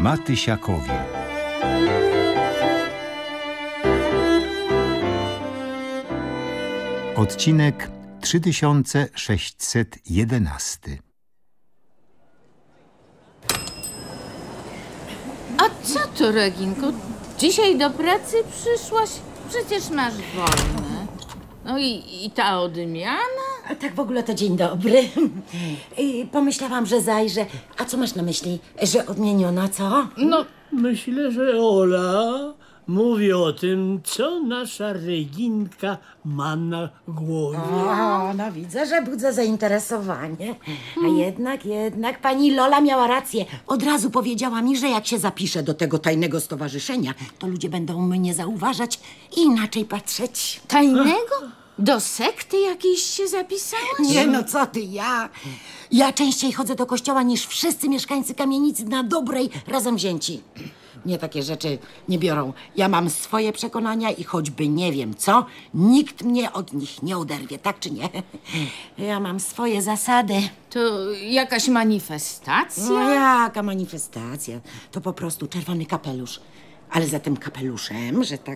Matysiakowie. Odcinek 3611. A co to, Reginko? Dzisiaj do pracy przyszłaś? Przecież masz wolne. No i ta odmiana? A tak w ogóle to dzień dobry. Pomyślałam, że zajrzę. A co masz na myśli? Że odmieniona, co? No, Myślę, że Ola mówi o tym, co nasza Reginka ma na głowie. O, no widzę, że budzę zainteresowanie. A jednak pani Lola miała rację. Od razu powiedziała mi, że jak się zapiszę do tego tajnego stowarzyszenia, to ludzie będą mnie zauważać i inaczej patrzeć. tajnego? Do sekty jakiejś się zapisałaś? Nie no, co ty, ja częściej chodzę do kościoła niż wszyscy mieszkańcy kamienicy na Dobrej razem wzięci. Mnie takie rzeczy nie biorą. Ja mam swoje przekonania i choćby nie wiem co, nikt mnie od nich nie oderwie, tak czy nie? Ja mam swoje zasady. To jakaś manifestacja? No jaka manifestacja? To po prostu czerwony kapelusz. Ale za tym kapeluszem, że tak